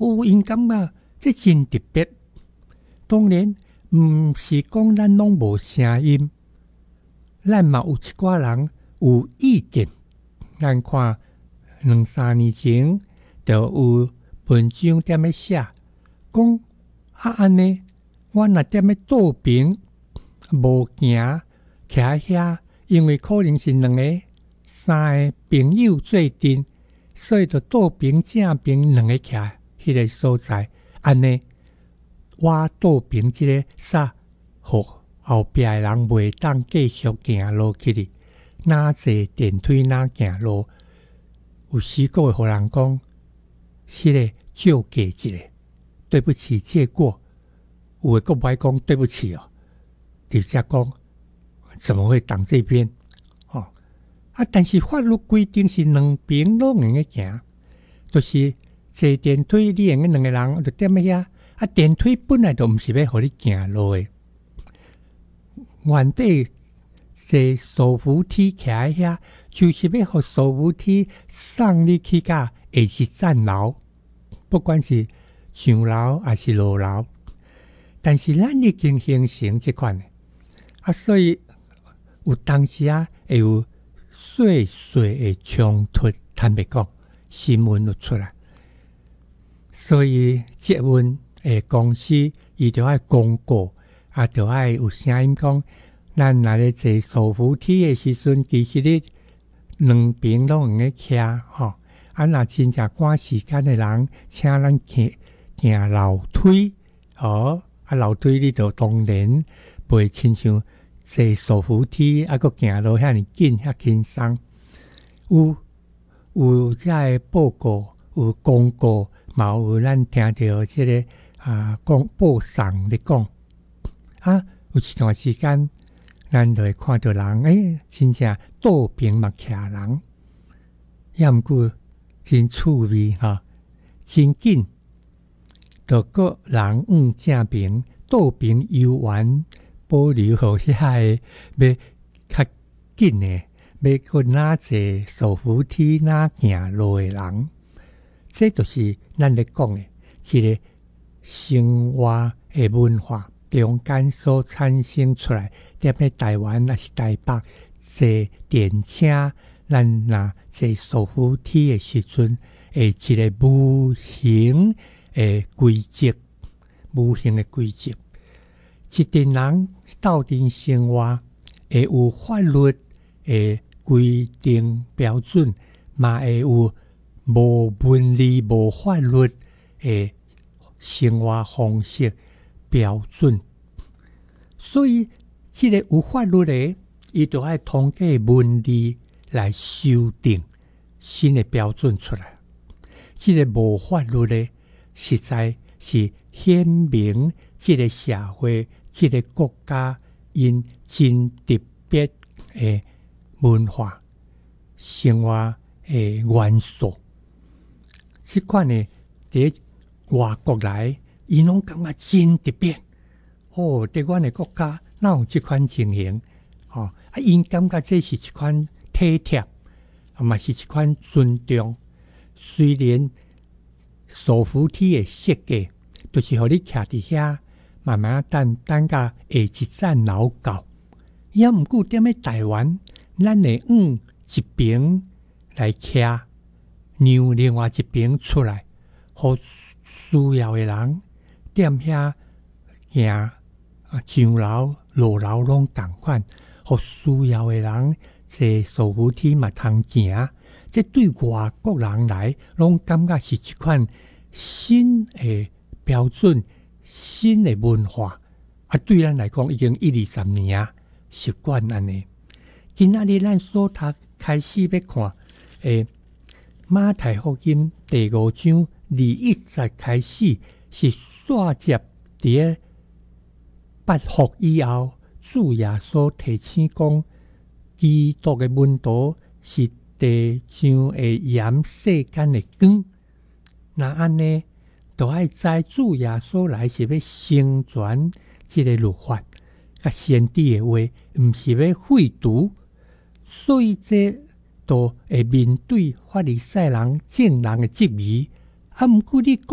因感觉这真特别。当然，毋是讲咱拢无声音，咱嘛有一寡人有意见。咱看2-3年前，就有文章踮咧写，讲安尼，我若踮咧路边无行，徛遐，因为可能是2个、3个朋友做阵，所以就路边正边2个徛迄个所在，安尼。我倒平即个煞，互后壁的人袂当继续行路去哩。哪坐电梯哪行路，有时个会互人讲，是嘞，借价一下，对不起，借过。有的个不爱讲对不起哦，直接讲怎么会挡这边？哦但是法律规定是2边拢用个行，就是坐电梯，你用个2个人就踮咧遐。电梯本来就毋是要互你行路诶，原底坐手扶梯徛遐，就是要互手扶梯送你去到下一站楼，不管是上楼还是落楼。但是咱已经形成这款诶，所以有当时会有细细诶冲突，坦白讲，新闻就出来，所以结论。公司伊就爱公告，就爱有声音讲，咱若咧坐手扶梯的时阵，其实你2边拢用咧徛吼。若真正赶时间的人，请咱行楼梯楼梯你就当然袂亲像坐手扶梯，个行路遐尼紧遐轻松。有遮个报告，有公告，嘛有咱听到即个。讲报上咧讲有一段时间，咱就会看到人真正倒平嘛徛人，也毋过真趣味真紧，就个人正平倒平游玩，保留好遐个要较紧诶，要个哪坐手扶梯哪行路诶人，这就是咱咧讲诶一个。生活的文化中间所产生出来，踮咧台湾还是台北坐电车，咱若坐手扶梯的时阵，一个无形的规则，无形的规则。一群人斗阵生活，会有法律的规定标准，嘛会有无文理、无法律的。生活方式标准，所以这个有法律的，伊就要通过文理来修订新的标准出来。这个无法律的，实在是显明这个社会、这个国家因真特别的文化、生活的元素。这款呢，外国来，伊拢感觉真特别。在阮的国家哪有这款情形？因感觉这是一款体贴，嘛是一款尊重。虽然手扶梯的设计，就是互你徛伫遐，慢慢等到下一站楼到。也毋过踮咧台湾，咱会一边来徛，让另外一边出来，互需要的人踮遐行上楼落楼拢同款，互需要的人坐手扶梯嘛通行。这对外国人来，拢感觉是一款新的标准、新的文化。对咱来讲，已经1-2-3年习惯安尼。今仔日咱所读开始要看马太福音第5章。21节开始是续接伫8福以后，主耶稣提醒讲，基督的门徒是地上的盐，世间的光。那安尼，就爱知主耶稣来是要成全这个律法，甲先知的话，毋是要废除，所以这都会面对法利赛人、众人的质疑。毋过你